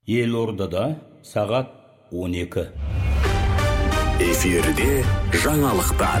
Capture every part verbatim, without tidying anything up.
Елордада сағат он екі. Эфирде жаңалықтар.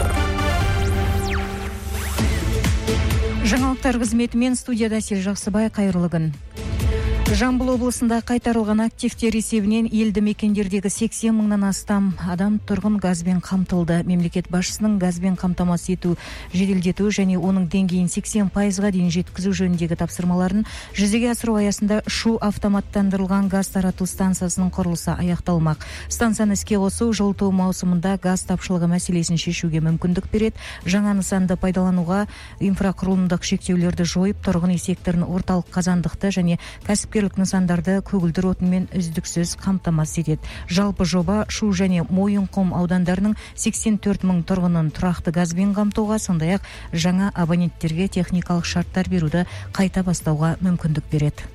Жаңалықтар қызметімен студияда Әсел Жақсыбай, қайырлы күн. Жамбыл облысында қайтарылған активтер есебінен елді мекендердегі сексен мыңнан астам адам тұрғын газбен қамтылды. Мемлекет басшысының газбен қамтамасыз ету, жеделдету және оның деңгейін сексен пайызға дейін жеткізу жөніндегі тапсырмаларын жүзеге асыру аясында Шу автоматтандырылған газ тарату станциясының құрылысы аяқталмақ. Станцияны іске қосу жылыту маусымында газ тапшылығы мәселесін шешуге мүмкіндік береді. Жаңа нысанды пайдалануға инфрақұрылымдық шектеулерді жойып, тұрғын үй секторын орталық қазандықты және кәсіпкерлік нысандарды көгілдір отынмен үздіксіз қамтамасыз етеді. Жалпы жоба Шу және Мойынқұм аудандарының сексен төрт мың тұрғынын тұрақты газбен қамтуға, сондай-ақ жаңа абоненттерге техникалық шарттар беруді қайта бастауға мүмкіндік береді.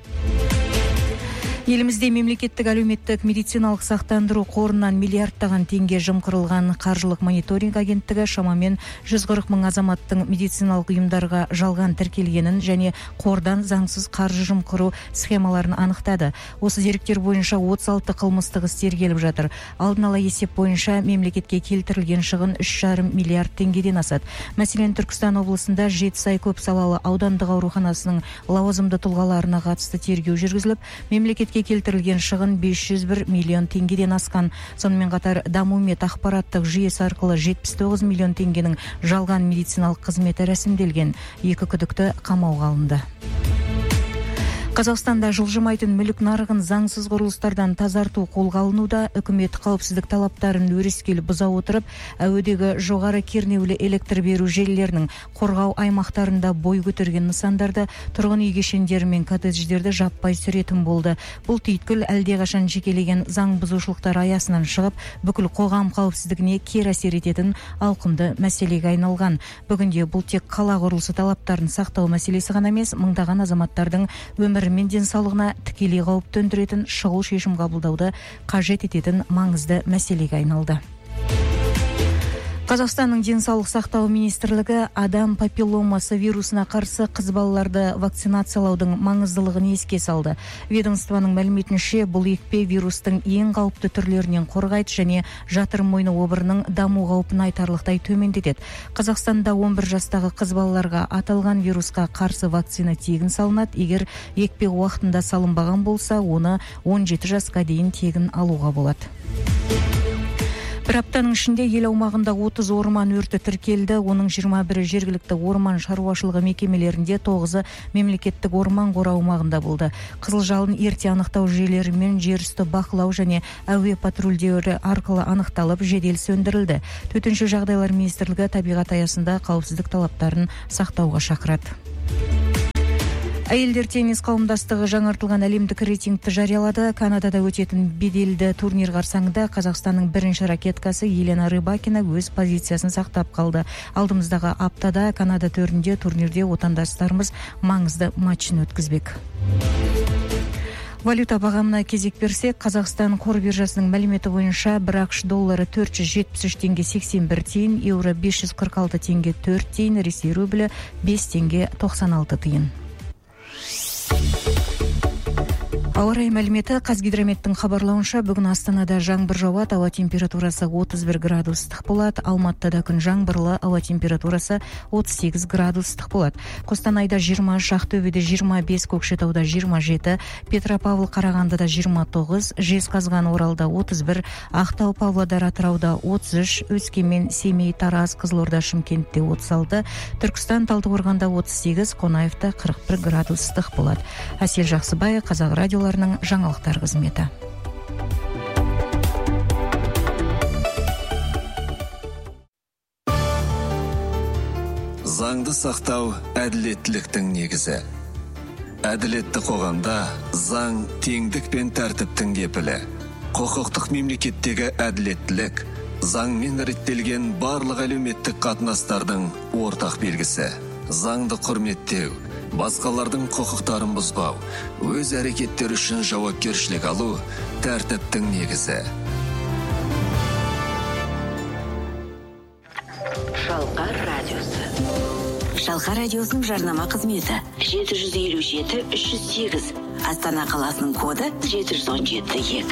Елімізде мемлекеттік әлеуметтік медициналық сақтандыру қорынан миллиардтаған теңге жымқырылған. Қаржылық мониторинг агенттігі шамамен жүз қырық мың азаматтың медициналық ұйымдарға жалған тіркелгенін және қордан заңсыз қаржы жымқыру схемаларын анықтады. Осы деректер бойынша отыз алты қылмыстық іс тергеліп жатыр. Алдын ала есеп бойынша мемлекетке келтірілген шығын үш жарым миллиард теңгеден асады. Мәселен, Түркістан облысында Жетісай көпсалалы аудандық ауруханасының лауазымды тұлғаларына қатысты тергеу жүргізіліп, мемлекет келтірілген шығын бес жүз бір миллион теңгеден асқан. Сонымен қатар Дамумет ақпараттық жүйесі арқылы жетпіс тоғыз миллион теңгенің жалған медициналық қызметі рәсімделген. Екі күдікті қамауға алынды. Қазақстанда жылжымайтын мүлік нарығын заңсыз құрылыстардан тазарту қолға алынуда. Үкімет қауіпсіздік талаптарын өрескел бұза отырып, әуедегі жоғары кернеулі электр беру желілерінің қорғау аймақтарында бой көтерген нысандарды, тұрғын үй кешендері мен коттедждерді жаппай сүретін болды. Бұл түйткіл әлдеқашан жекелеген заң бұзушылықтар аясынан шығып, бүкіл қоғам қауіпсіздігіне кері әсер ететін ауқымды мәселеге айналған. Бүгінде бұл тек қала құрылысы талаптарын сақтау мәселесі ғана емес, мыңдаған азаматтардың өмір мен денсаулығына тікелей қауіп төндіретін шұғыл шешім қабылдауды қажет ететін маңызды мәселеге айналды. Қазақстанның денсаулық сақтау министрлігі адам папилломасы вирусына қарсы қыз балаларды вакцинациялаудың маңыздылығын еске салды. Ведомствоның мәліметінше, бұл екпе вирустың ең қауіпті түрлерінен қорғайды және жатыр мойны обырының даму қаупін айтарлықтай төмендетеді. Қазақстанда он бір жастағы қыз балаларға аталған вирусқа қарсы вакцина тегін салынады. Егер екпе уақытында салынбаған болса, оны он жеті жасқа дейін тегін алуға болады. Бір аптаның ішінде ел аумағында отыз орман өрті тіркелді. Оның жиырма бірі жергілікті орман шаруашылығы мекемелерінде, тоғызы мемлекеттік орман қоры аумағында болды. Қызыл жалын ерте анықтау жүйелерімен жер үсті бақылау және әуе патрульдері арқылы анықталып, жедел сөндірілді. Төтенше жағдайлар министрлігі табиғат аясында қауіпсіздік талаптарын сақтауға шақырады. Әйелдер теннис қауымдастығы жаңартылған әлемдік рейтингті жариялады. Канадада өтетін беделді турнир қарсаңында Қазақстанның бірінші ракеткасы Елена Рыбакина өз позициясын сақтап қалды. Алдымыздағы аптада Канада төрінде турнирде отандастарымыз маңызды матчын өткізбек. Валюта бағамына кезек берсек, Қазақстан қор биржасының мәліметі бойынша бір ақш доллары төрт жүз жетпіс үш теңге сексен бір тиын, еуро бес жүз қырық алты теңге төрт тиын, Ресей рублі бес теңге тоқсан алты тиын. Ауа райы мәліметі. Қазгидрометтің хабарлауынша, бүгін Астанада жаңбыр жауады, ауа температурасы отыз бір градус ыстық болады. Алматыда күн жаңбырлы, ауа температурасы отыз сегіз градус ыстық болады. Қостанайда жиырма үш, Ақтөбеде жиырма бес, Көкшетауда жиырма жеті, Петропавл, Қарағандыда жиырма тоғыз, Жезқазған, Оралда отыз бір, Ақтау, Павлодар, Атырауда отыз үш, Өскемен, Семей, Тараз, Қызылорда, Шымкентте отыз алты, Түркістан, Талдықорғанда отыз сегіз, Қонаевта қырық бір градус ыстық болады. Әсел Жақсыбай, Қазақ радио жаңалықтар қызметі. Заңды сақтау әділеттіліктің негізі. Әділетті қоғамда заң теңдік пен тәртіптің кепілі. Құқықтық мемлекеттегі әділеттілік заңмен реттелген барлық әлеуметтік қатынастардың ортақ белгісі. Заңды құрметтеу, басқалардың құқықтарын бұзбау, өз әрекеттер үшін жауапкершілік алу тәртіптің негізі. Шалқар радиосы. Шалқар радиосының жарнама қызметі жеті жүз елу жеті үш жүз сегіз Астана қаласының коды жеті жүз он жеті екі.